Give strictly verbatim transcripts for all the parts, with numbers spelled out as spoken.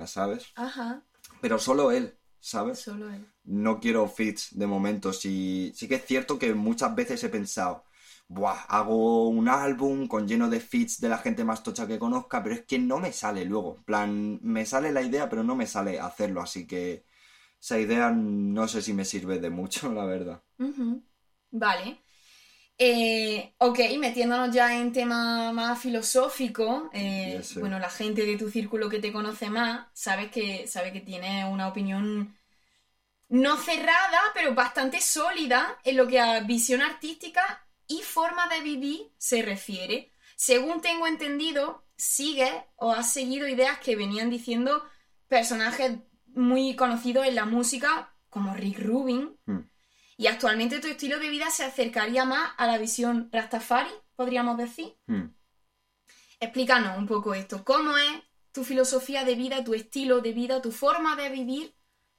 ¿sabes? Ajá. Pero solo él, ¿sabes? Solo él. No quiero feats de momento. Sí, sí que es cierto que muchas veces he pensado, buah, hago un álbum con lleno de feats de la gente más tocha que conozca, pero es que no me sale luego. En plan, me sale la idea, pero no me sale hacerlo, así que esa idea no sé si me sirve de mucho, la verdad. Ujú. Vale. Eh, ok, metiéndonos ya en tema más filosófico, Ya eh, sé. bueno, la gente de tu círculo que te conoce más, sabes que, sabe que tienes una opinión no cerrada, pero bastante sólida en lo que a visión artística y forma de vivir se refiere. Según tengo entendido, sigues o has seguido ideas que venían diciendo personajes muy conocidos en la música, como Rick Rubin, Hmm. y actualmente tu estilo de vida se acercaría más a la visión Rastafari, podríamos decir. Hmm. Explícanos un poco esto. ¿Cómo es tu filosofía de vida, tu estilo de vida, tu forma de vivir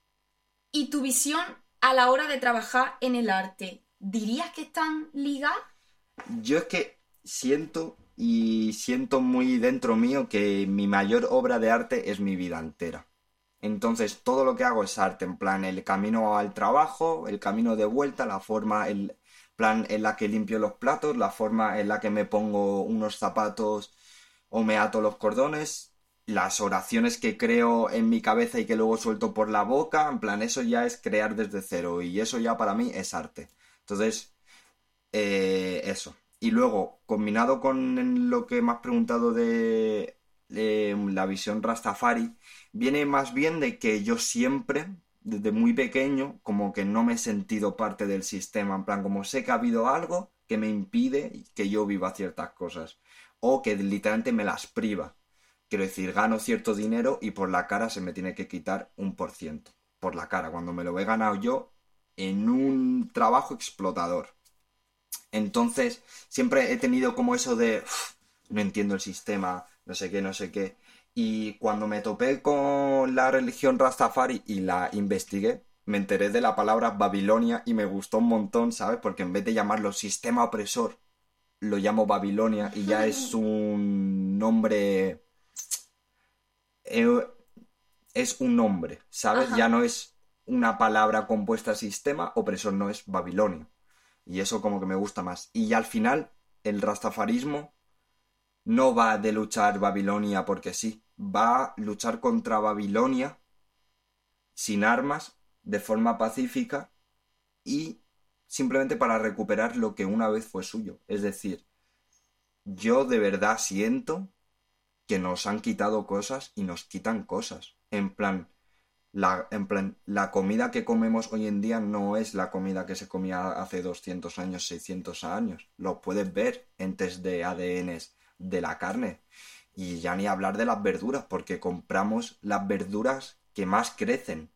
y tu visión a la hora de trabajar en el arte? ¿Dirías que están ligadas? Yo es que siento y siento muy dentro mío que mi mayor obra de arte es mi vida entera. Entonces todo lo que hago es arte, en plan el camino al trabajo, el camino de vuelta, la forma, el plan en la que limpio los platos, la forma en la que me pongo unos zapatos o me ato los cordones, las oraciones que creo en mi cabeza y que luego suelto por la boca, en plan eso ya es crear desde cero y eso ya para mí es arte. Entonces, eh, eso. Y luego, combinado con lo que me has preguntado de, de la visión Rastafari, viene más bien de que yo siempre, desde muy pequeño, como que no me he sentido parte del sistema. En plan, como sé que ha habido algo que me impide que yo viva ciertas cosas. O que literalmente me las priva. Quiero decir, gano cierto dinero y por la cara se me tiene que quitar un por ciento. Por la cara, cuando me lo he ganado yo en un trabajo explotador. Entonces, siempre he tenido como eso de, "Uf, no entiendo el sistema, no sé qué, no sé qué". Y cuando me topé con la religión Rastafari y la investigué, me enteré de la palabra Babilonia y me gustó un montón, ¿sabes? Porque en vez de llamarlo sistema opresor, lo llamo Babilonia y ya es un nombre... eh, es un nombre, ¿sabes? Ya Ajá. no es una palabra compuesta sistema, opresor no es Babilonia. Y eso como que me gusta más. Y al final, el rastafarismo no va de luchar Babilonia porque sí. Va a luchar contra Babilonia sin armas, de forma pacífica y simplemente para recuperar lo que una vez fue suyo. Es decir, yo de verdad siento que nos han quitado cosas y nos quitan cosas. En plan, La, en plan, la comida que comemos hoy en día no es la comida que se comía hace doscientos años, seiscientos años. Lo puedes ver en test de A D Ns de la carne. Y ya ni hablar de las verduras, porque compramos las verduras que más crecen.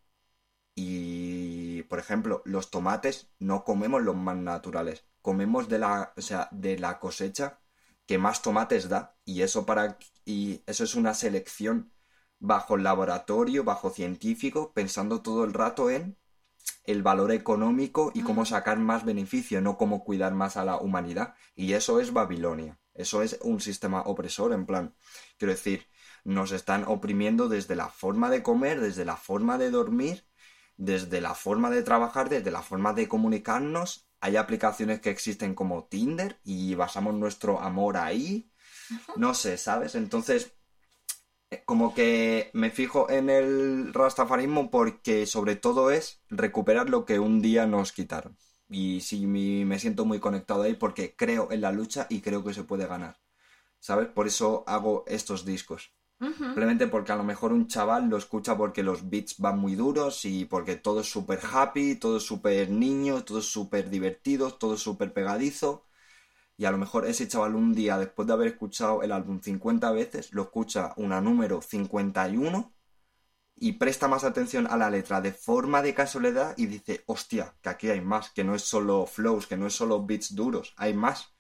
Y, por ejemplo, los tomates no comemos los más naturales. Comemos de la, o sea, de la cosecha que más tomates da. Y eso para, y eso es una selección bajo el laboratorio, bajo científico, pensando todo el rato en el valor económico y cómo Ujú. sacar más beneficio, no cómo cuidar más a la humanidad. Y eso es Babilonia. Eso es un sistema opresor, en plan. Quiero decir, nos están oprimiendo desde la forma de comer, desde la forma de dormir, desde la forma de trabajar, desde la forma de comunicarnos. Hay aplicaciones que existen como Tinder y basamos nuestro amor ahí. No sé, ¿sabes? Entonces, como que me fijo en el rastafarismo porque sobre todo es recuperar lo que un día nos quitaron. Y sí, mi- me siento muy conectado ahí porque creo en la lucha y creo que se puede ganar. ¿Sabes? Por eso hago estos discos. Ujú. Simplemente porque a lo mejor un chaval lo escucha porque los beats van muy duros y porque todo es súper happy, todo es súper niño, todo es súper divertido, todo es súper pegadizo. Y a lo mejor ese chaval un día, después de haber escuchado el álbum cincuenta veces, lo escucha una número cincuenta y uno y presta más atención a la letra de forma de casualidad y dice, hostia, que aquí hay más, que no es solo flows, que no es solo beats duros, hay más.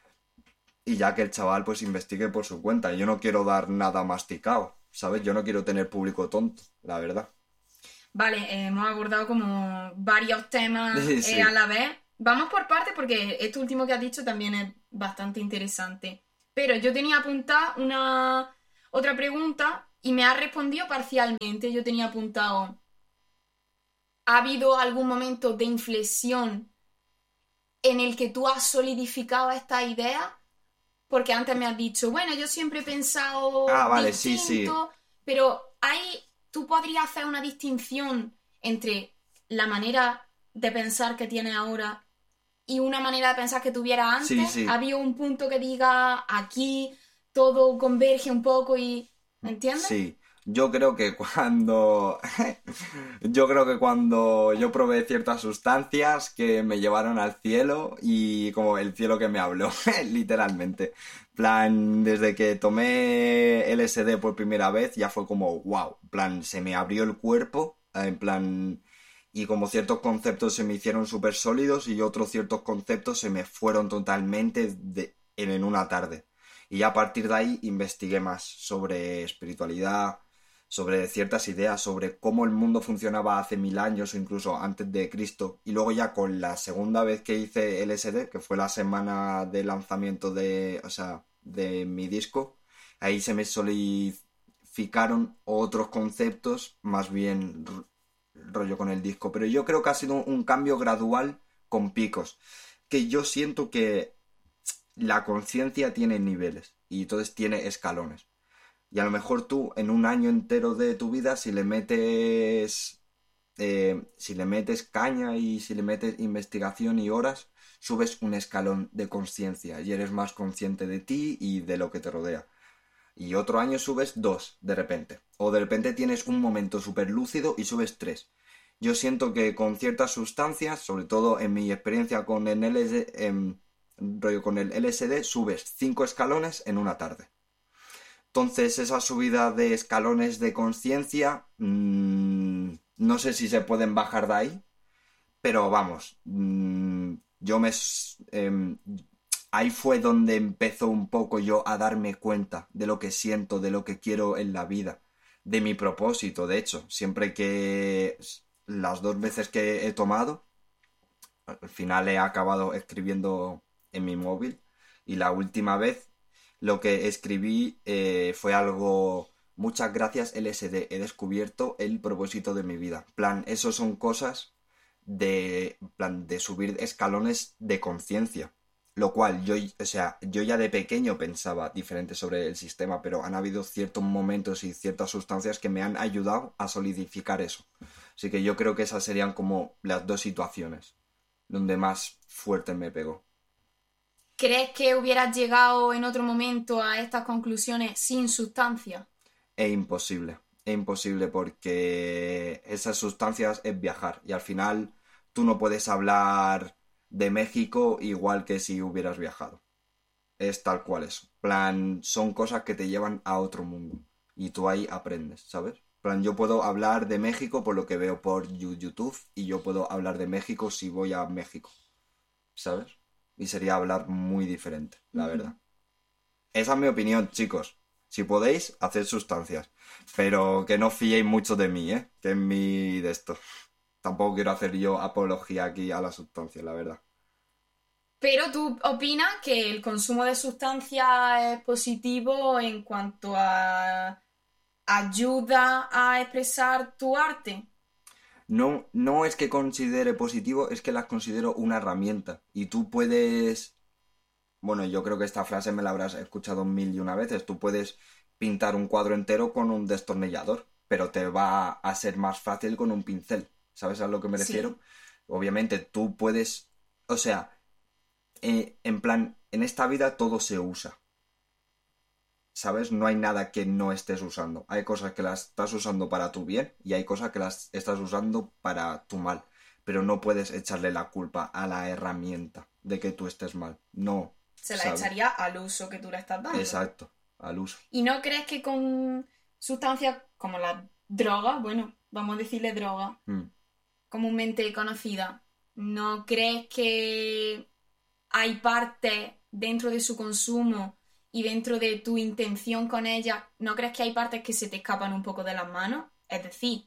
Y ya que el chaval pues investigue por su cuenta. Yo no quiero dar nada masticado, ¿sabes? Yo no quiero tener público tonto, la verdad. Vale, eh, hemos abordado como varios temas eh, a Sí. la vez. Vamos por partes porque esto último que has dicho también es bastante interesante. Pero yo tenía apuntada una otra pregunta y me ha respondido parcialmente. Yo tenía apuntado, ¿ha habido algún momento de inflexión en el que tú has solidificado esta idea? Porque antes me has dicho, bueno, yo siempre he pensado Ah, vale, sí, distinto, sí. pero hay, tú podrías hacer una distinción entre la manera de pensar que tienes ahora y una manera de pensar que tuviera Sí, antes. ¿Ha sí. habido un punto que diga aquí todo converge un poco y... ¿Entiendes? Sí, yo creo que cuando yo creo que cuando yo probé ciertas sustancias que me llevaron al cielo y como el cielo que me habló, literalmente. Plan, desde que tomé L S D por primera vez ya fue como wow, plan, se me abrió el cuerpo, en plan, y como ciertos conceptos se me hicieron súper sólidos y otros ciertos conceptos se me fueron totalmente de- en en una tarde. Y ya a partir de ahí investigué más sobre espiritualidad, sobre ciertas ideas, sobre cómo el mundo funcionaba hace mil años o incluso antes de Cristo. Y luego ya con la segunda vez que hice L S D, que fue la semana de lanzamiento de, o sea, de mi disco, ahí se me solidificaron otros conceptos, más bien r- rollo con el disco. Pero yo creo que ha sido un cambio gradual con picos. Que yo siento que la conciencia tiene niveles y entonces tiene escalones. Y a lo mejor tú en un año entero de tu vida, si le metes, eh, si le metes caña y si le metes investigación y horas, subes un escalón de conciencia y eres más consciente de ti y de lo que te rodea. Y otro año subes dos de repente. O de repente tienes un momento súper lúcido y subes tres. Yo siento que con ciertas sustancias, sobre todo en mi experiencia con el L S D, em, rollo con el L S D, subes cinco escalones en una tarde. Entonces, esa subida de escalones de conciencia, mmm, no sé si se pueden bajar de ahí, pero vamos, mmm, yo me... em, ahí fue donde empezó un poco yo a darme cuenta de lo que siento, de lo que quiero en la vida, de mi propósito. De hecho, siempre que las dos veces que he tomado, al final he acabado escribiendo en mi móvil y la última vez lo que escribí eh, fue algo... Muchas gracias L S D, he descubierto el propósito de mi vida. Plan, eso son cosas de, plan, de subir escalones de conciencia. Lo cual yo, o sea, yo ya de pequeño pensaba diferente sobre el sistema, pero han habido ciertos momentos y ciertas sustancias que me han ayudado a solidificar eso. Así que yo creo que esas serían como las dos situaciones donde más fuerte me pegó. ¿Crees que hubieras llegado en otro momento a estas conclusiones sin sustancia? Es imposible, es imposible porque esas sustancias es viajar y al final tú no puedes hablar de México igual que si hubieras viajado. Es tal cual eso. Plan, son cosas que te llevan a otro mundo y tú ahí aprendes, ¿sabes? Plan, yo puedo hablar de México por lo que veo por YouTube y yo puedo hablar de México si voy a México, ¿sabes? Y sería hablar muy diferente, la Ujú. verdad. Esa es mi opinión, chicos. Si podéis, haced sustancias. Pero que no fiéis mucho de mí, ¿eh? Que es mi de esto. Tampoco quiero hacer yo apología aquí a la sustancia, la verdad. Pero tú opinas que el consumo de sustancias es positivo en cuanto a ayuda a expresar tu arte. No, no es que considere positivo, es que las considero una herramienta. Y tú puedes... Bueno, yo creo que esta frase me la habrás escuchado mil y una veces. Tú puedes pintar un cuadro entero con un destornillador, pero te va a ser más fácil con un pincel. ¿Sabes a lo que me refiero? Sí, Obviamente tú puedes... O sea, eh, en plan, en esta vida todo se usa. ¿Sabes? No hay nada que no estés usando. Hay cosas que las estás usando para tu bien y hay cosas que las estás usando para tu mal. Pero no puedes echarle la culpa a la herramienta de que tú estés mal. No, se la ¿sabes? echaría al uso que tú le estás dando. Exacto, al uso. ¿Y no crees que con sustancias como la droga, bueno, vamos a decirle droga, Mm. comúnmente conocida, ¿no crees que hay partes dentro de su consumo y dentro de tu intención con ella, ¿no crees que hay partes que se te escapan un poco de las manos? Es decir,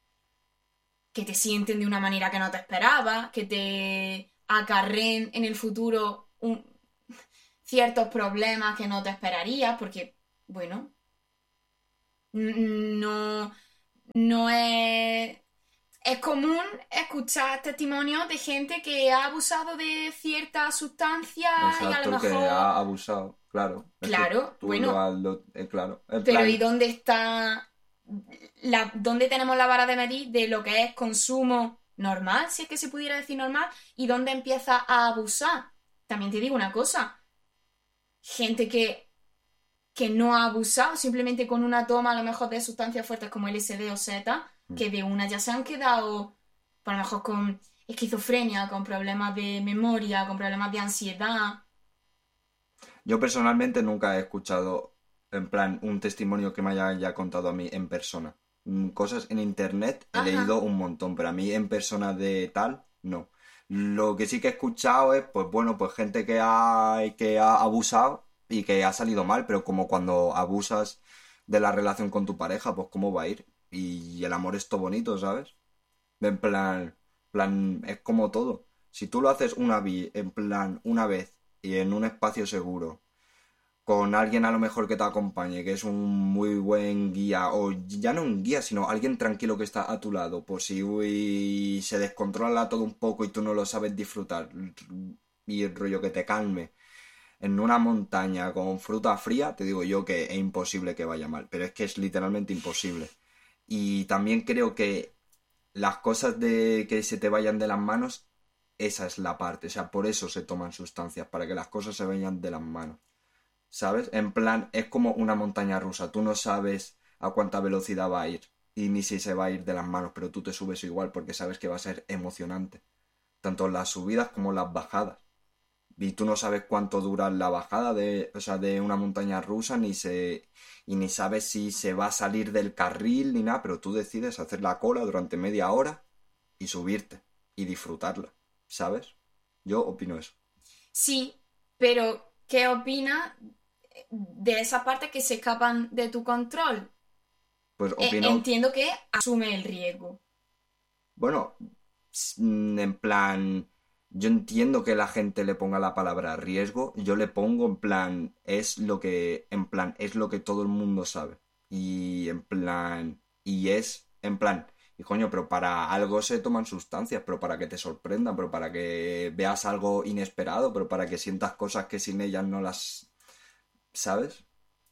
que te sienten de una manera que no te esperabas, que te acarreen en el futuro un- ciertos problemas que no te esperarías, porque, bueno, N- No, no es... Es común escuchar testimonios de gente que ha abusado de ciertas sustancias y a lo Exacto, que mejor... ha abusado, claro. Es que Claro, tú lo bueno, has... lo- eh, claro, en pero ¿y plan... dónde está la, dónde tenemos la vara de medir de lo que es consumo normal, si es que se pudiera decir normal, y dónde empieza a abusar? También te digo una cosa, gente que, que no ha abusado simplemente con una toma a lo mejor de sustancias fuertes como L S D o Z, que de una ya se han quedado, por lo mejor con esquizofrenia, con problemas de memoria, con problemas de ansiedad. Yo personalmente nunca he escuchado, en plan, un testimonio que me haya ya contado a mí en persona. Mm, Cosas en internet he Ajá. leído un montón, pero a mí en persona de tal, no. Lo que sí que he escuchado es, pues bueno, pues gente que ha, que ha abusado y que ha salido mal, pero como cuando abusas de la relación con tu pareja, pues cómo va a ir. Y el amor es todo bonito, ¿sabes? En plan, plan, es como todo. Si tú lo haces una vi- en plan, una vez y en un espacio seguro, con alguien a lo mejor que te acompañe, que es un muy buen guía, o ya no un guía, sino alguien tranquilo que está a tu lado, por si uy, se descontrola todo un poco y tú no lo sabes disfrutar, y el rollo que te calme en una montaña con fruta fría, te digo yo que es imposible que vaya mal, pero es que es literalmente imposible. Y también creo que las cosas de que se te vayan de las manos, esa es la parte, o sea, por eso se toman sustancias, para que las cosas se vayan de las manos. ¿Sabes? En plan, es como una montaña rusa. Tú no sabes a cuánta velocidad va a ir y ni si se va a ir de las manos, pero tú te subes igual porque sabes que va a ser emocionante. Tanto las subidas como las bajadas. Y tú no sabes cuánto dura la bajada de, o sea, de una montaña rusa, ni se, y ni sabes si se va a salir del carril ni nada, pero tú decides hacer la cola durante media hora y subirte y disfrutarla. ¿Sabes? Yo opino eso. Sí, pero ¿qué opinas de esas partes que se escapan de tu control? Pues E- opino, entiendo que asume el riesgo. bueno, s- mm, en plan, yo entiendo que la gente le ponga la palabra riesgo, yo le pongo en plan, es lo que, en plan, es lo que todo el mundo sabe. Y en plan, y es, en plan, y coño, pero para algo se toman sustancias, pero para que te sorprendan, pero para que veas algo inesperado, pero para que sientas cosas que sin ellas no las, ¿sabes?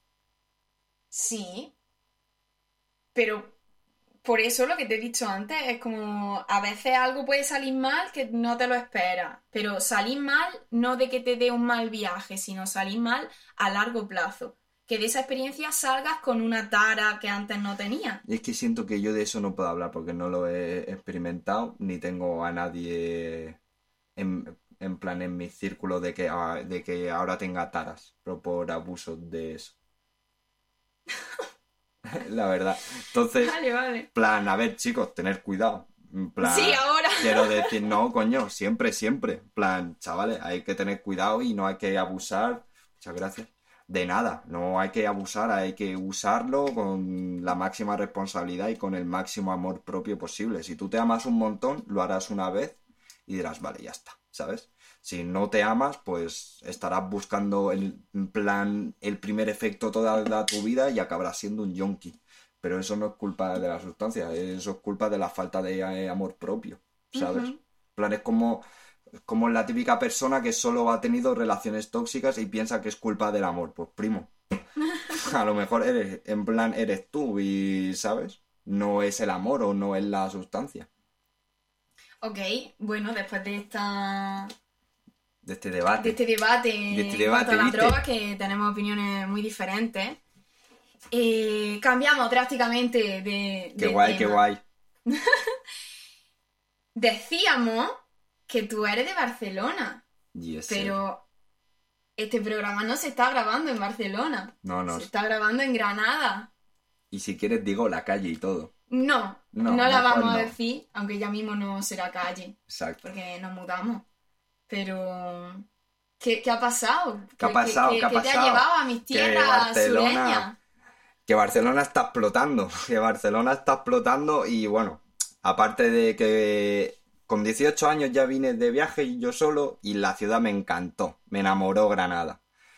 Sí, pero por eso lo que te he dicho antes es como a veces algo puede salir mal que no te lo esperas, pero salir mal no de que te dé un mal viaje, sino salir mal a largo plazo. Que de esa experiencia salgas con una tara que antes no tenías. Y es que siento que yo de eso no puedo hablar porque no lo he experimentado, ni tengo a nadie en, en plan en mi círculo de que, ah, de que ahora tenga taras, pero por abuso de eso. La verdad. Entonces, Vale, vale. plan, a ver, chicos, tener cuidado. En Sí, plan, ahora. quiero decir, no, coño, siempre, siempre. En plan, chavales, hay que tener cuidado y no hay que abusar. Muchas gracias. De nada, no hay que abusar, hay que usarlo con la máxima responsabilidad y con el máximo amor propio posible. Si tú te amas un montón, lo harás una vez y dirás, vale, ya está, ¿sabes? Si no te amas, pues estarás buscando el en plan el primer efecto toda la- tu vida y acabarás siendo un yonki. Pero eso no es culpa de la sustancia, eso es culpa de la falta de eh, amor propio, ¿sabes? En Ujú. plan, es como, como la típica persona que solo ha tenido relaciones tóxicas y piensa que es culpa del amor. Pues primo, a lo mejor eres, en plan, eres tú y, ¿sabes? No es el amor o no es la sustancia Ok, bueno, después de esta de este de debate. este debate De este en cuanto a debate, las ¿viste? drogas, que tenemos opiniones muy diferentes, eh, cambiamos drásticamente de, Qué de guay, qué tema. guay. Decíamos que tú eres de Barcelona, Yes, sir. pero este programa no se está grabando en Barcelona, No, no. se está grabando en Granada. Y si quieres digo la calle y todo. No, No, no la mejor vamos a no. decir, aunque ya mismo no será calle, Exacto. porque nos mudamos. Pero, ¿qué, qué ha pasado? ¿Qué ha ¿Qué, qué- pasado? qué- ¿Qué ha qué te ha pasado? llevado a mis Que tierras Barcelona, sureñas? que Barcelona está explotando, que Barcelona está explotando y bueno, aparte de que con dieciocho años ya vine de viaje yo solo y la ciudad me encantó, me enamoró Granada.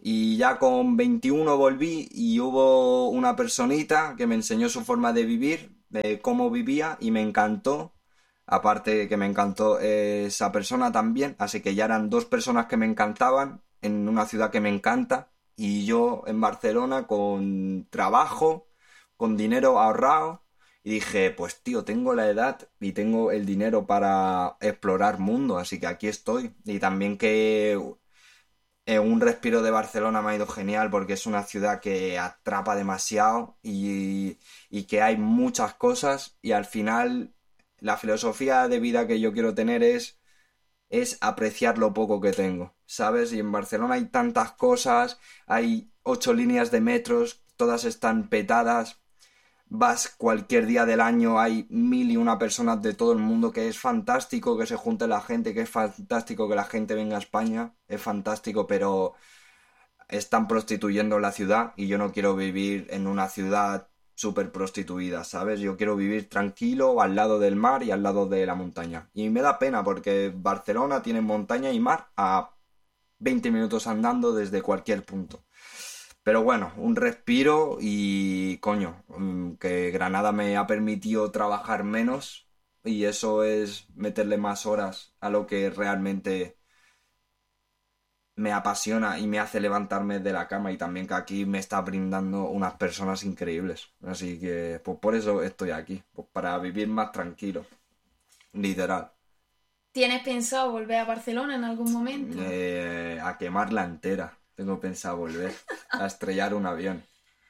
Y ya con veintiuno volví y hubo una personita que me enseñó su forma de vivir, de cómo vivía y me encantó. Aparte que me encantó esa persona también, así que ya eran dos personas que me encantaban en una ciudad que me encanta y yo en Barcelona con trabajo, con dinero ahorrado y dije, pues tío, tengo la edad y tengo el dinero para explorar mundo, así que aquí estoy. Y también que eh, un respiro de Barcelona me ha ido genial porque es una ciudad que atrapa demasiado y, y que hay muchas cosas y al final la filosofía de vida que yo quiero tener es, es apreciar lo poco que tengo, ¿sabes? Y en Barcelona hay tantas cosas, hay ocho líneas de metros, todas están petadas. Vas cualquier día del año, hay mil y una personas de todo el mundo, que es fantástico que se junte la gente, que es fantástico que la gente venga a España, es fantástico, pero están prostituyendo la ciudad y yo no quiero vivir en una ciudad súper prostituida, ¿sabes? Yo quiero vivir tranquilo al lado del mar y al lado de la montaña. Y me da pena porque Barcelona tiene montaña y mar a veinte minutos andando desde cualquier punto. Pero bueno, un respiro y coño, mm, que Granada me ha permitido trabajar menos y eso es meterle más horas a lo que realmente me apasiona y me hace levantarme de la cama y también que aquí me está brindando unas personas increíbles. Así que pues por eso estoy aquí, pues para vivir más tranquilo, literal. ¿Tienes pensado volver a Barcelona en algún momento? Eh, a quemarla entera, tengo pensado volver a estrellar un avión.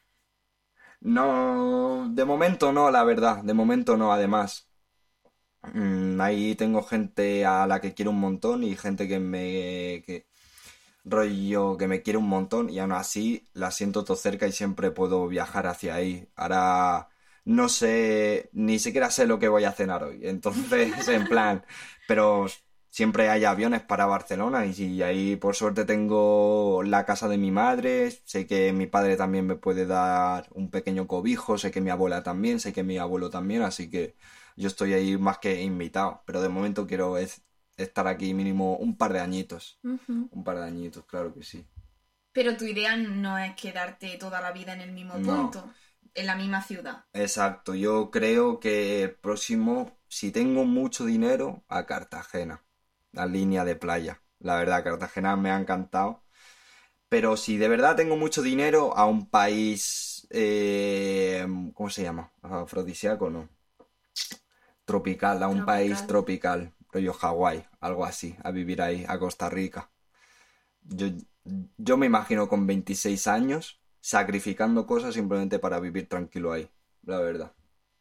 No, de momento no, la verdad, de momento no, además. Mm, ahí tengo gente a la que quiero un montón y gente que me... que rollo que me quiere un montón y aún así la siento todo cerca y siempre puedo viajar hacia ahí. Ahora no sé, ni siquiera sé lo que voy a cenar hoy. Entonces, en plan, pero siempre hay aviones para Barcelona y, y ahí por suerte tengo la casa de mi madre, sé que mi padre también me puede dar un pequeño cobijo, sé que mi abuela también, sé que mi abuelo también, así que yo estoy ahí más que invitado, pero de momento quiero es- estar aquí mínimo un par de añitos. Ujú. Un par de añitos, claro que sí. Pero tu idea no es quedarte toda la vida en el mismo No, punto, en la misma ciudad. exacto. Yo creo que el próximo, si tengo mucho dinero, a Cartagena, la línea de playa. La verdad, Cartagena me ha encantado. Pero si de verdad tengo mucho dinero, a un país, eh, ¿cómo se llama? Afrodisíaco, no. Tropical, a un país Tropical. tropical, rollo Hawái, algo así, a vivir ahí, a Costa Rica. Yo, yo me imagino con veintiséis años sacrificando cosas simplemente para vivir tranquilo ahí, la verdad.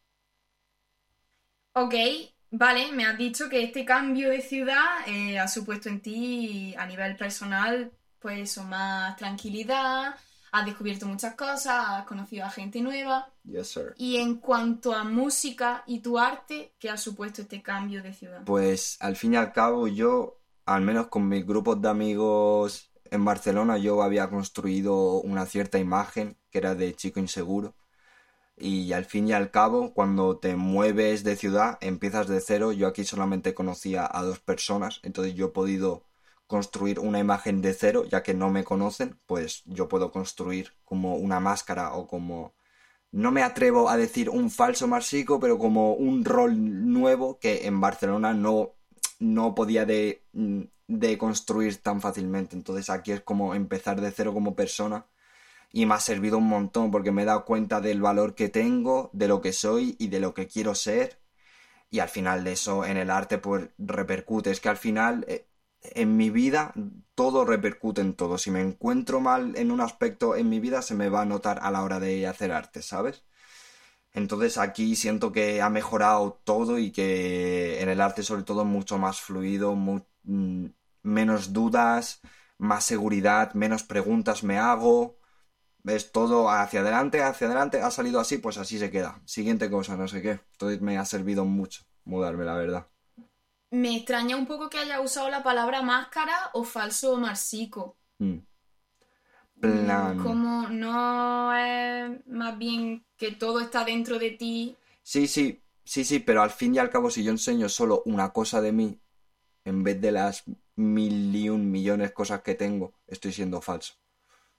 Ok, vale, me has dicho que este cambio de ciudad eh, ha supuesto en ti a nivel personal, pues eso, más tranquilidad, has descubierto muchas cosas, has conocido a gente nueva. Yes, sir. Y en cuanto a música y tu arte, ¿qué ha supuesto este cambio de ciudad? Pues al fin y al cabo yo, al menos con mis grupos de amigos en Barcelona, yo había construido una cierta imagen que era de chico inseguro. Y al fin y al cabo, cuando te mueves de ciudad, empiezas de cero. Yo aquí solamente conocía a dos personas, entonces yo he podido construir una imagen de cero, ya que no me conocen, pues yo puedo construir como una máscara o como... No me atrevo a decir un falso marsico, pero como un rol nuevo que en Barcelona no, no podía de, de construir tan fácilmente. Entonces aquí es como empezar de cero como persona y me ha servido un montón porque me he dado cuenta del valor que tengo, de lo que soy y de lo que quiero ser. Y al final de eso en el arte pues repercute. Es que al final eh, en mi vida todo repercute en todo. Si me encuentro mal en un aspecto en mi vida se me va a notar a la hora de hacer arte, ¿sabes? Entonces aquí siento que ha mejorado todo y que en el arte sobre todo mucho más fluido, mu- mm, menos dudas, más seguridad, menos preguntas me hago. Es todo hacia adelante, hacia adelante, ha salido así, pues así se queda. Siguiente cosa, no sé qué. Entonces me ha servido mucho mudarme, la verdad. Me extraña un poco que haya usado la palabra máscara o falso marsico. Mm. Mm, Plan. Como no es más bien que todo está dentro de ti. Sí, sí, sí, sí, pero al fin y al cabo, si yo enseño solo una cosa de mí, en vez de las mil y un millones cosas que tengo, estoy siendo falso.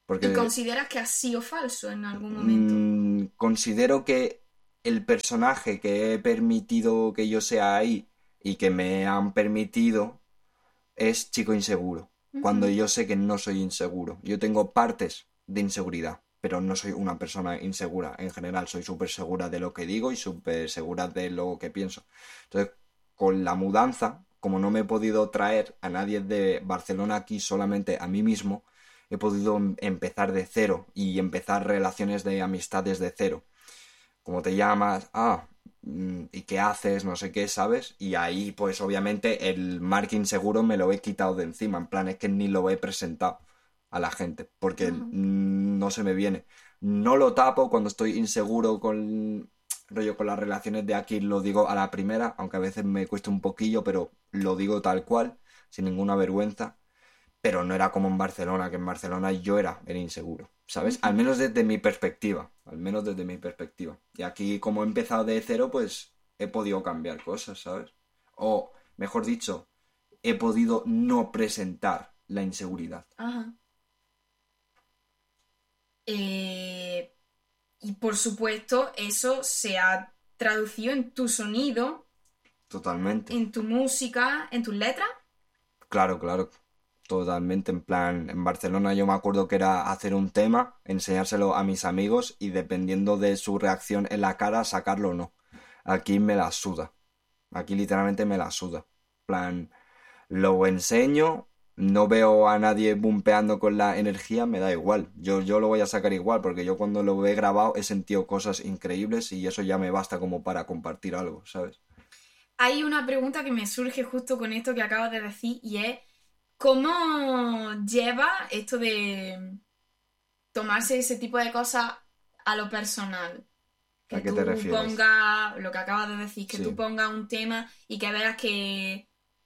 Porque, ¿Y consideras que ha sido falso en algún momento? mm, considero que el personaje que he permitido que yo sea ahí y que me han permitido es chico inseguro. Cuando Ujú. yo sé que no soy inseguro. Yo tengo partes de inseguridad, pero no soy una persona insegura. En general, soy súper segura de lo que digo y súper segura de lo que pienso. Entonces, con la mudanza, como no me he podido traer a nadie de Barcelona aquí, solamente a mí mismo, he podido em- empezar de cero y empezar relaciones de amistades de cero. ¿Cómo te llamas? Ah, mm, ¿y qué haces? No sé qué, ¿sabes? Y ahí, pues obviamente, el marketing seguro me lo he quitado de encima. En plan, es que ni lo he presentado a la gente, porque Ajá. mm, no se me viene. No lo tapo cuando estoy inseguro con rollo con las relaciones de aquí, lo digo a la primera, aunque a veces me cuesta un poquillo, pero lo digo tal cual, sin ninguna vergüenza. Pero no era como en Barcelona, que en Barcelona yo era el inseguro, ¿sabes? Al Ujú. menos desde mi perspectiva, al menos desde mi perspectiva. Y aquí como he empezado de cero, pues he podido cambiar cosas, ¿sabes? O, mejor dicho, he podido no presentar la inseguridad. Ajá. Eh, y por supuesto, eso se ha traducido en tu sonido, Totalmente. en tu música, en tus letras. Claro, claro. Totalmente. En plan, en Barcelona yo me acuerdo que era hacer un tema, enseñárselo a mis amigos y dependiendo de su reacción en la cara, sacarlo o no. Aquí me la suda. Aquí literalmente me la suda. En plan, lo enseño, no veo a nadie bumpeando con la energía, me da igual. Yo, yo lo voy a sacar igual, porque yo cuando lo he grabado he sentido cosas increíbles y eso ya me basta como para compartir algo, ¿sabes? Hay una pregunta que me surge justo con esto que acabas de decir y es, ¿cómo lleva esto de tomarse ese tipo de cosas a lo personal? ¿A Que qué te tú refieres? pongas, lo que acabas de decir, que tú Sí. pongas un tema y que veas que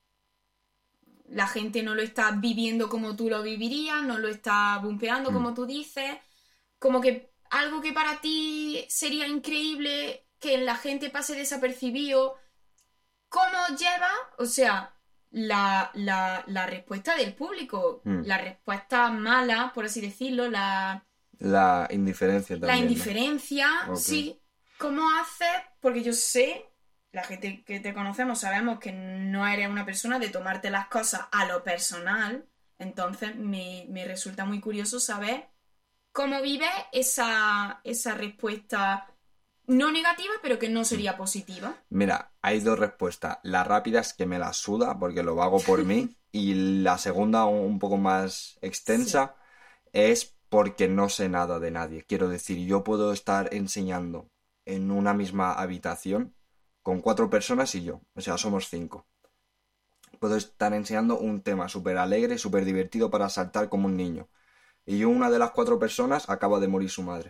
la gente no lo está viviendo como tú lo vivirías, no lo está bumpeando Mm. como tú dices, como que algo que para ti sería increíble que la gente pase desapercibido, ¿cómo lleva? O sea, la, la, la respuesta del público, Mm. la respuesta mala, por así decirlo, la, La indiferencia la también, ¿no? indiferencia, Ok. sí. ¿Cómo haces? Porque yo sé, la gente que te conocemos sabemos que no eres una persona de tomarte las cosas a lo personal. Entonces me, me resulta muy curioso saber cómo vives esa, esa respuesta no negativa, pero que no Mm. sería positiva. Mira, hay dos respuestas. La rápida es que me la suda porque lo hago por mí. Y la segunda, un un poco más Sí. extensa, es porque no sé nada de nadie. Quiero decir, yo puedo estar enseñando en una misma habitación con cuatro personas y yo. O sea, somos cinco. Puedo estar enseñando un tema súper alegre, súper divertido para saltar como un niño. Y yo, una de las cuatro personas, acaba de morir su madre.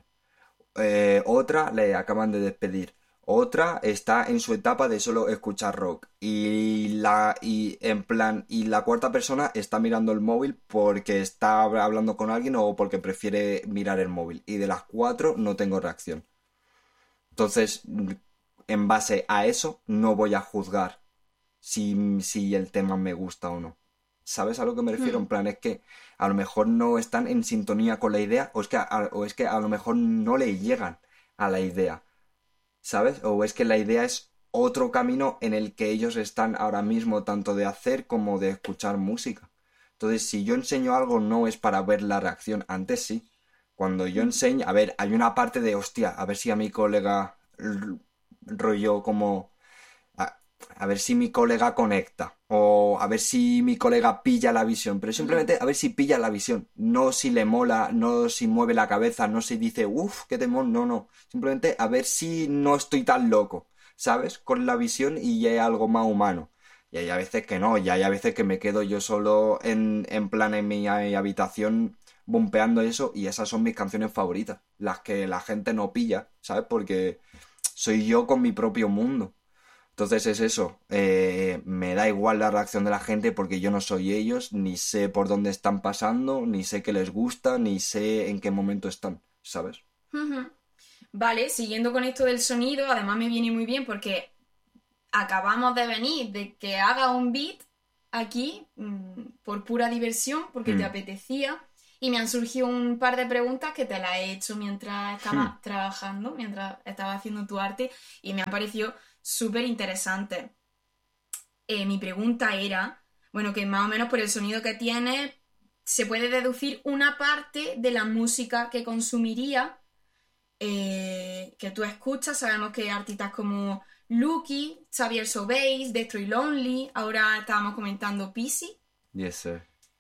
Eh, otra le acaban de despedir. Otra está en su etapa de solo escuchar rock. Y la, y en plan, y la cuarta persona está mirando el móvil porque está hablando con alguien o porque prefiere mirar el móvil. Y de las cuatro no tengo reacción. Entonces, en base a eso, no voy a juzgar si, si el tema me gusta o no. ¿Sabes a lo que me refiero? En Hmm. plan, es que a lo mejor no están en sintonía con la idea o es que a, o es que a lo mejor no le llegan a la idea, ¿sabes? O es que la idea es otro camino en el que ellos están ahora mismo, tanto de hacer como de escuchar música. Entonces, si yo enseño algo, no es para ver la reacción. Antes sí. Cuando yo Hmm. enseño, a ver, hay una parte de, hostia, a ver si a mi colega r- rollo como a, a ver si mi colega conecta o a ver si mi colega pilla la visión, pero Ajá. simplemente a ver si pilla la visión, no si le mola, no si mueve la cabeza, no si dice, uff, qué temor, no, no, simplemente a ver si no estoy tan loco, ¿sabes? Con la visión y hay algo más humano. Y hay a veces que no, y hay a veces que me quedo yo solo en, en plan en mi habitación bumpeando eso y esas son mis canciones favoritas, las que la gente no pilla, ¿sabes? Porque soy yo con mi propio mundo. Entonces es eso, eh, me da igual la reacción de la gente porque yo no soy ellos, ni sé por dónde están pasando, ni sé qué les gusta, ni sé en qué momento están, ¿sabes? Ujú. Vale, siguiendo con esto del sonido, además me viene muy bien porque acabamos de venir de que haga un beat aquí mm, por pura diversión, porque te Mm, apetecía. y me han surgido un par de preguntas que te las he hecho mientras estaba Hmm. trabajando, mientras estaba haciendo tu arte, y me han parecido súper interesantes. Eh, mi pregunta era, bueno, que más o menos por el sonido que tiene, se puede deducir una parte de la música que consumiría, eh, que tú escuchas. Sabemos que artistas como Lucky, Xavier Sobase, Destroy Lonely, ahora estábamos comentando Pisi, Yes, sir.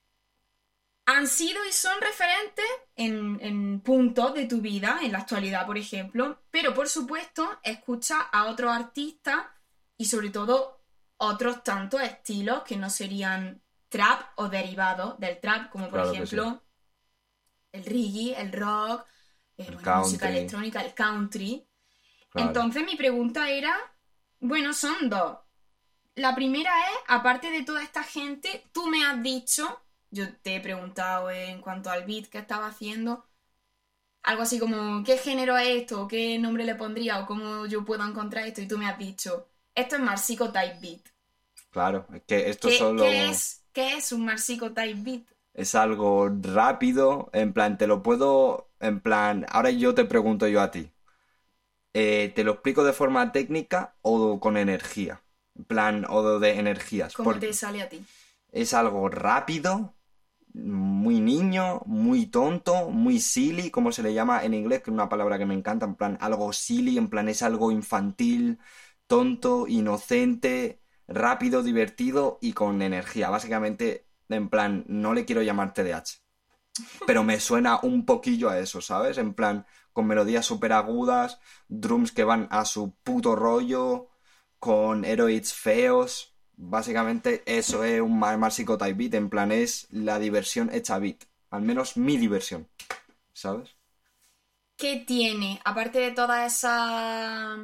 han sido y son referentes en, en puntos de tu vida, en la actualidad, por ejemplo, pero por supuesto escuchas a otros artistas y sobre todo otros tantos estilos que no serían trap o derivados del trap, como por Claro que ejemplo el reggae, el rock, eh, El bueno, música country. electrónica, el country. Claro. Entonces mi pregunta era, bueno, son dos. La primera es, aparte de toda esta gente, tú me has dicho, yo te he preguntado en cuanto al beat que estaba haciendo, algo así como, ¿qué género es esto? ¿O qué nombre le pondría? ¿O cómo yo puedo encontrar esto? Y tú me has dicho, esto es Marsico Type Beat. Claro, es que esto ¿Qué, solo ¿qué es, ¿Qué es un Marsico Type Beat? es algo rápido, en plan, te lo puedo, en plan, ahora yo te pregunto yo a ti, eh, ¿te lo explico de forma técnica o con energía? En plan, o de energías. ¿Cómo Porque te sale a ti? es algo rápido, muy niño, muy tonto, muy silly, como se le llama en inglés, que es una palabra que me encanta, en plan, algo silly, en plan, es algo infantil, tonto, inocente, rápido, divertido y con energía. Básicamente, en plan, no le quiero llamar T D A H, pero me suena un poquillo a eso, ¿sabes? En plan, con melodías súper agudas, drums que van a su puto rollo, con heroids feos. Básicamente eso es un Mar Marsico Type Beat, en plan es la diversión hecha beat. Al menos mi diversión, ¿sabes? ¿Qué tiene, aparte de toda esa...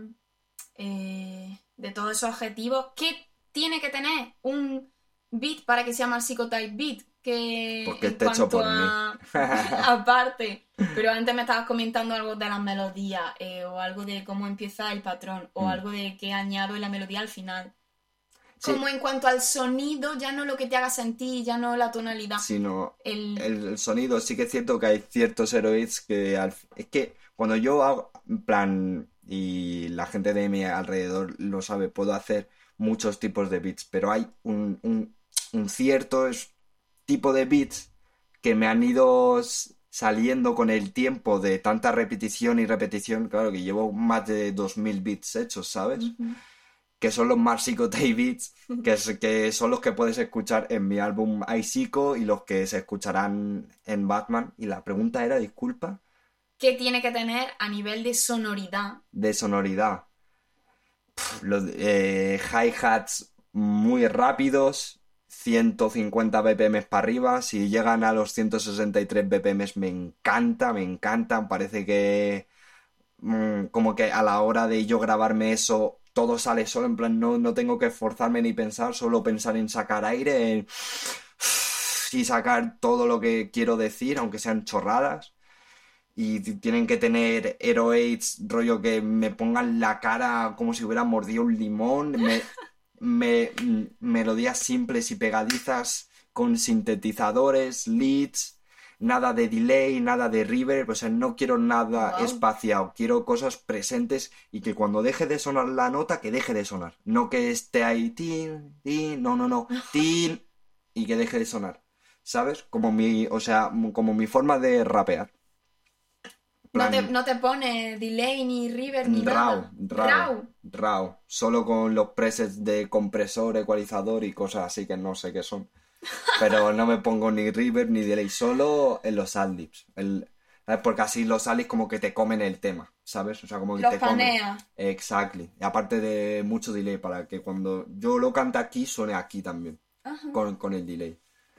eh, de todos esos objetivos, qué tiene que tener un beat para que sea Marsico Type Beat? Que Porque en está hecho cuanto por mí. a... aparte, pero antes me estabas comentando algo de las melodías, eh, o algo de cómo empieza el patrón, o Mm. algo de qué añado en la melodía al final. Sí, Como en cuanto al sonido, ya no lo que te haga sentir, ya no la tonalidad. sino El... el, el sonido. Sí que es cierto que hay ciertos heroids que al f- es que cuando yo hago, en plan, y la gente de mi alrededor lo sabe, puedo hacer muchos tipos de beats, pero hay un, un, un cierto es- tipo de beats que me han ido s- saliendo con el tiempo de tanta repetición y repetición. Claro que llevo más de dos mil beats hechos, ¿sabes? Ujú. Que son los más Psycho-Tay Beats, que, es- que son los que puedes escuchar en mi álbum iPsycho y los que se escucharán en Batman. Y la pregunta era, disculpa, ¿Qué tiene que tener a nivel de sonoridad? de sonoridad. Pff, los eh, hi-hats muy rápidos, ciento cincuenta B P M para arriba. Si llegan a los ciento sesenta y tres B P M me encanta, me encanta. Parece que mm, como que a la hora de yo grabarme eso, todo sale solo, en plan, no, no tengo que esforzarme ni pensar, solo pensar en sacar aire en- y sacar todo lo que quiero decir, aunque sean chorradas. Y t- tienen que tener heroids, rollo que me pongan la cara como si hubiera mordido un limón, me, me- mm, melodías simples y pegadizas con sintetizadores, leads, nada de delay, nada de reverb, o sea, no quiero nada Wow. espaciado, quiero cosas presentes y que cuando deje de sonar la nota, que deje de sonar, no que esté ahí, tin, tin, no, no, no, tin, y que deje de sonar, ¿sabes? Como mi, o sea, como mi forma de rapear. No te, Plan, no te pone delay, ni reverb, ni RAW, nada. RAW, RAW. RAW, solo con los presets de compresor, ecualizador y cosas así que no sé qué son. Pero no me pongo ni reverb ni delay, solo en los adlibs. El, ¿sabes? Porque así los adlibs como que te comen el tema, ¿sabes? O sea, como que Los te comen. panea. Exactly. Y aparte de mucho delay para que cuando yo lo cante aquí suene aquí también, Ajá. con, con el delay.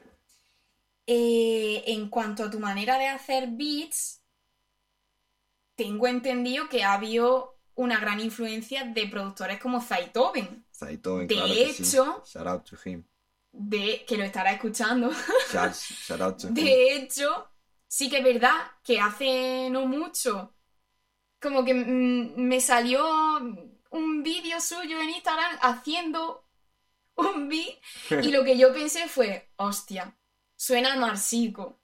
Eh, en cuanto a tu manera de hacer beats, tengo entendido que ha habido una gran influencia de productores como Zaytoven. Zaitoven, De claro que sí. hecho, Shout out to him. de que lo estará escuchando. Shout, shout out to him. De hecho, sí que es verdad que hace no mucho, como que mm, me salió un vídeo suyo en Instagram haciendo un beat y lo que yo pensé fue, hostia, suena a Marsico.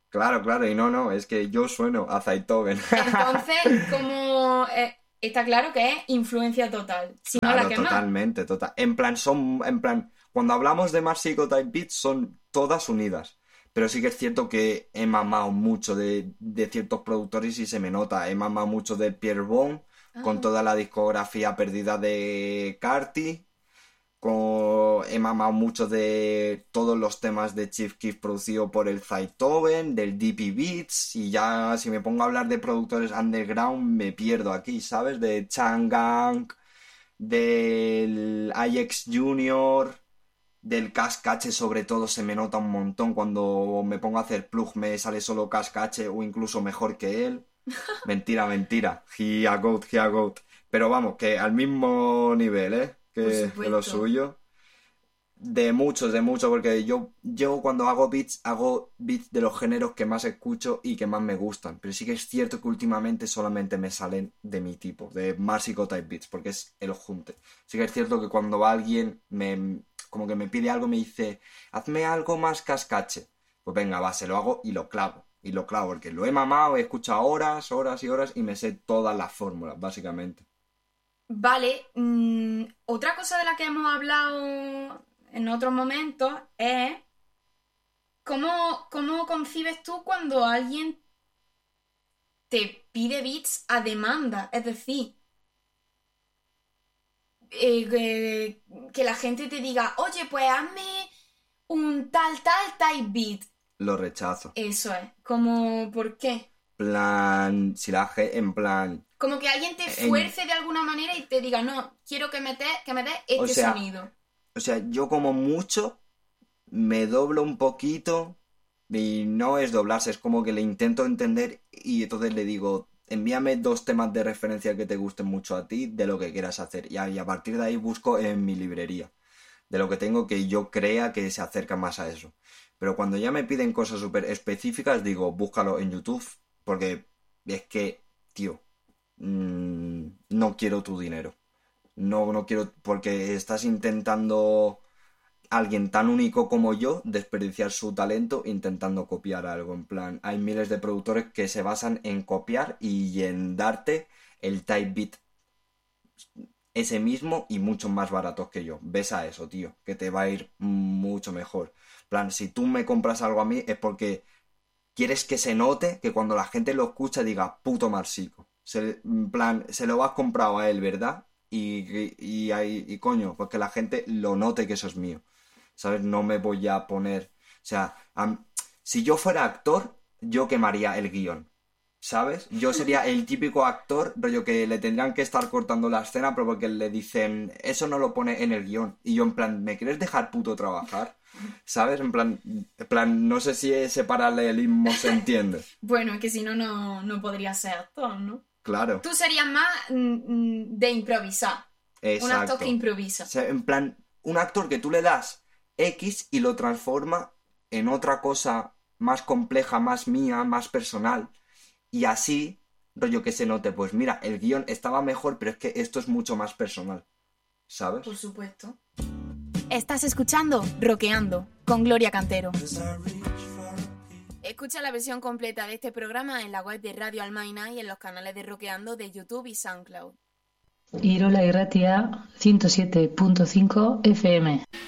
Claro, claro, y no, no, es que yo sueno a Zaytoven. Entonces, como eh, está claro que es influencia total, si no la Claro, que más. totalmente, total. En plan, son, en plan, cuando hablamos de más Psychotype Beats son todas unidas. Pero sí que es cierto que he mamado mucho de, de ciertos productores y se me nota. He mamado mucho de Pierre Bourne, con Ah, toda la discografía perdida de Carti. Con, he mamado mucho de todos los temas de Chief Keef producido por el Zaytoven, del D P Beats, y ya si me pongo a hablar de productores underground me pierdo aquí, ¿sabes? De Changang, del I X Junior, del Cascache sobre todo se me nota un montón cuando me pongo a hacer plug me sale solo Cascache o incluso mejor que él. Mentira, mentira. He a goat, he a goat. Pero vamos, que al mismo nivel, ¿eh? Que por de lo supuesto. suyo. De muchos, de muchos, porque yo, yo cuando hago beats, hago beats de los géneros que más escucho y que más me gustan. Pero sí que es cierto que últimamente solamente me salen de mi tipo, de más Psychotype Beats, porque es el junte. Sí que es cierto que cuando va alguien, me, como que me pide algo, me dice, hazme algo más Cascache. Pues venga, va, se lo hago y lo clavo. Y lo clavo, porque lo he mamado, he escuchado horas, horas y horas y me sé todas las fórmulas, básicamente. Vale, mm, otra cosa de la que hemos hablado en otros momentos es cómo, cómo concibes tú cuando alguien te pide beats a demanda. Es decir, eh, que, que la gente te diga, oye, pues hazme un tal, tal, type beat. Lo rechazo. Eso es, como, ¿por qué? Plan, si la ge- en plan, Como que alguien te en, fuerce de alguna manera y te diga, no, quiero que me des que me des o este sea, sonido. o sea, yo como mucho me doblo un poquito y no es doblarse, es como que le intento entender y entonces le digo, envíame dos temas de referencia que te gusten mucho a ti de lo que quieras hacer y a, y a partir de ahí busco en mi librería de lo que tengo que yo crea que se acerca más a eso. Pero cuando ya me piden cosas súper específicas, digo, búscalo en YouTube porque es que, tío, mmm, no quiero tu dinero. No, no quiero, porque estás intentando alguien tan único como yo desperdiciar su talento intentando copiar algo. En plan, hay miles de productores que se basan en copiar y en darte el type beat ese mismo y mucho más baratos que yo. Ves a eso, tío, que te va a ir mucho mejor. En plan, si tú me compras algo a mí es porque quieres que se note que cuando la gente lo escucha diga, puto Marsico. Se, en plan, se lo has comprado a él, ¿verdad? Y, y, y, y, y coño, pues que la gente lo note que eso es mío. ¿Sabes? No me voy a poner... O sea, am- si yo fuera actor, yo quemaría el guión. ¿Sabes? Yo sería el típico actor, rollo que le tendrían que estar cortando la escena, pero porque le dicen, eso no lo pone en el guión. Y yo en plan, ¿me quieres dejar puto trabajar? ¿Sabes? En plan, en plan, no sé si ese paralelismo se entiende. Bueno, es que si no, no, no podría ser actor, ¿no? Claro, Tú serías más mm, mm, de improvisar. Un actor que exacto. O improvisa. sea, en plan, un actor que tú le das X y lo transforma en otra cosa más compleja, más mía, más personal. Y así, rollo que se note, pues mira, el guión estaba mejor, pero es que esto es mucho más personal, ¿sabes? Por supuesto. Estás escuchando Roqueando con Gloria Cantero. Escucha la versión completa de este programa en la web de Radio Almaina y en los canales de Roqueando de YouTube y SoundCloud. Irola Irratia ciento siete punto cinco F M.